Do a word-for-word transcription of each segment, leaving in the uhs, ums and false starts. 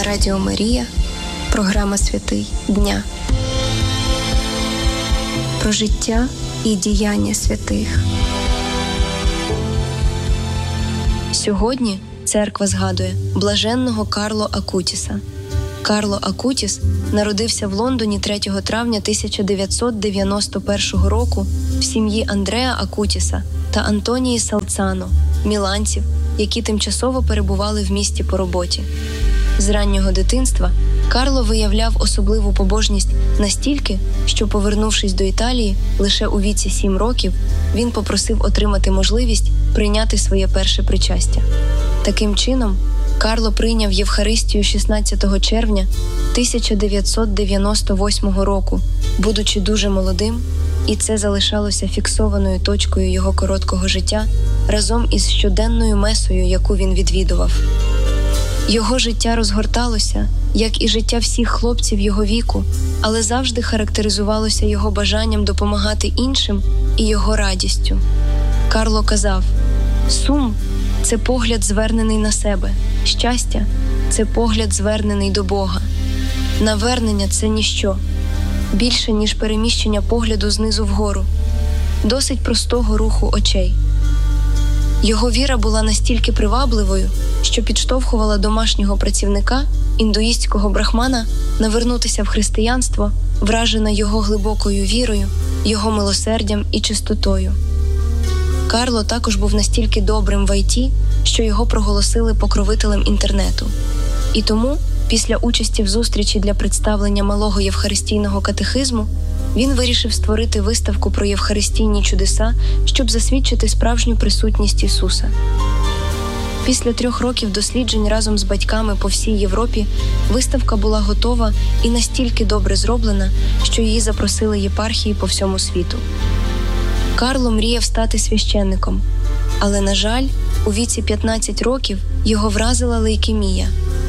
Радіо Марія, програма «Святий дня». Про життя і діяння святих. Сьогодні церква згадує блаженного Карло Акутіса. Карло Акутіс народився в Лондоні третього травня тисяча дев'ятсот дев'яносто першого року в сім'ї Андреа Акутіса та Антонії Салцано, міланців, які тимчасово перебували в місті по роботі. З раннього дитинства Карло виявляв особливу побожність настільки, що, повернувшись до Італії лише у віці сім років, він попросив отримати можливість прийняти своє перше причастя. Таким чином, Карло прийняв Євхаристію шістнадцятого червня тисяча дев'ятсот дев'яносто восьмого року, будучи дуже молодим, і це залишалося фіксованою точкою його короткого життя разом із щоденною месою, яку він відвідував. Його життя розгорталося, як і життя всіх хлопців його віку, але завжди характеризувалося його бажанням допомагати іншим і його радістю. Карло казав: «Сум – це погляд, звернений на себе. Щастя – це погляд, звернений до Бога. Навернення – це ніщо. Більше, ніж переміщення погляду знизу вгору. Досить простого руху очей». Його віра була настільки привабливою, що підштовхувала домашнього працівника, індуїстського брахмана, навернутися в християнство, вражена його глибокою вірою, його милосердям і чистотою. Карло також був настільки добрим в ай ті, що його проголосили покровителем інтернету. І тому, після участі в зустрічі для представлення малого євхаристійного катехизму, він вирішив створити виставку про євхаристійні чудеса, щоб засвідчити справжню присутність Ісуса. Після трьох років досліджень разом з батьками по всій Європі виставка була готова і настільки добре зроблена, що її запросили єпархії по всьому світу. Карло мріяв стати священником, але, на жаль, у віці п'ятнадцять років його вразила лейкемія.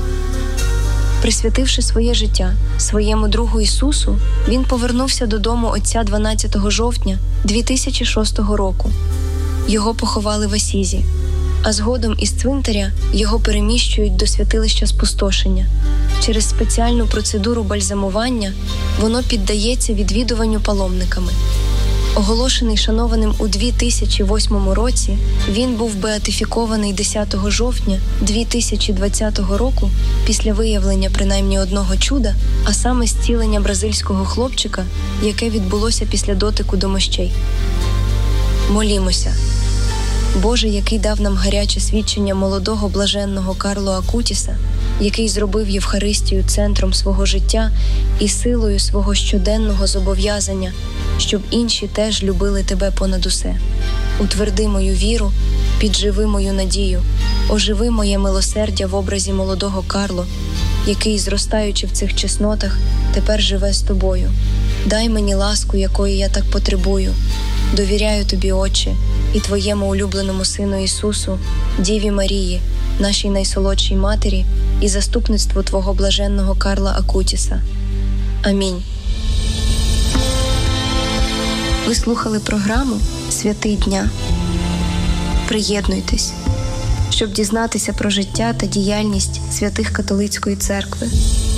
Присвятивши своє життя своєму другу Ісусу, він повернувся додому отця дванадцятого жовтня дві тисячі шостого року. Його поховали в Асізі, а згодом із цвинтаря його переміщують до святилища Спустошення. Через спеціальну процедуру бальзамування воно піддається відвідуванню паломниками. Оголошений шанованим у дві тисячі восьмому році, він був беатифікований десятого жовтня дві тисячі двадцятого року після виявлення принаймні одного чуда, а саме зцілення бразильського хлопчика, яке відбулося після дотику до мощей. Молімося. Боже, який дав нам гаряче свідчення молодого блаженного Карло Акутіса, який зробив Євхаристію центром свого життя і силою свого щоденного зобов'язання, щоб інші теж любили Тебе понад усе. Утверди мою віру, підживи мою надію, оживи моє милосердя в образі молодого Карло, який, зростаючи в цих чеснотах, тепер живе з Тобою. Дай мені ласку, якої я так потребую. Довіряю Тобі, Отче, і Твоєму улюбленому Сину Ісусу, Діві Марії, нашій найсолодшій Матері, і заступництву Твого блаженного Карла Акутіса. Амінь. Ви слухали програму «Святий дня». Приєднуйтесь, щоб дізнатися про життя та діяльність святих католицької церкви.